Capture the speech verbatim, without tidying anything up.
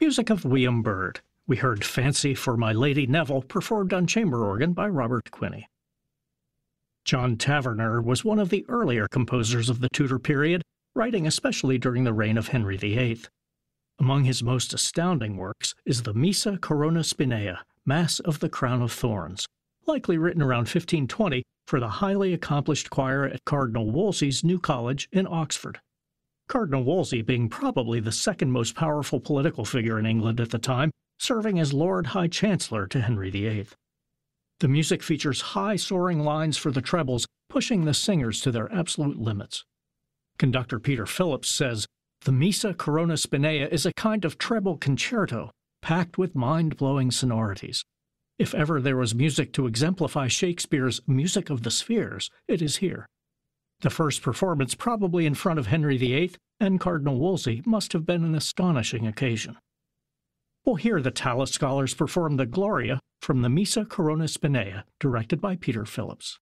Music of William Byrd. We heard Fancy for My Lady Neville, performed on chamber organ by Robert Quinney. John Taverner was one of the earlier composers of the Tudor period, writing especially during the reign of Henry the Eighth. Among his most astounding works is the Missa Corona Spinea, Mass of the Crown of Thorns, likely written around fifteen twenty for the highly accomplished choir at Cardinal Wolsey's New College in Oxford. Cardinal Wolsey being probably the second most powerful political figure in England at the time, serving as Lord High Chancellor to Henry the Eighth. The music features high soaring lines for the trebles, pushing the singers to their absolute limits. Conductor Peter Phillips says, "The Missa Corona Spinea is a kind of treble concerto, packed with mind-blowing sonorities. If ever there was music to exemplify Shakespeare's Music of the Spheres, it is here." The first performance, probably in front of Henry the Eighth and Cardinal Wolsey, must have been an astonishing occasion. We'll hear the Tallis scholars perform the Gloria from the Missa Corona Spinea, directed by Peter Phillips.